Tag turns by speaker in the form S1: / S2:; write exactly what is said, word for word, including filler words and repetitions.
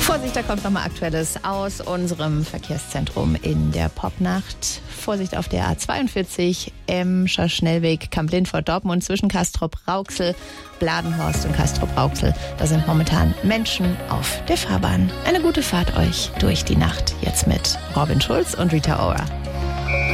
S1: Vorsicht, da kommt nochmal Aktuelles aus unserem Verkehrszentrum in der Popnacht. Vorsicht auf der A zweiundvierzig, Emscher Schnellweg, Kamp-Lindfort, Dortmund zwischen Castrop-Rauxel, Bladenhorst und Castrop-Rauxel. Da sind momentan Menschen auf der Fahrbahn. Eine gute Fahrt euch durch die Nacht. Jetzt mit Robin Schulz und Rita Ora.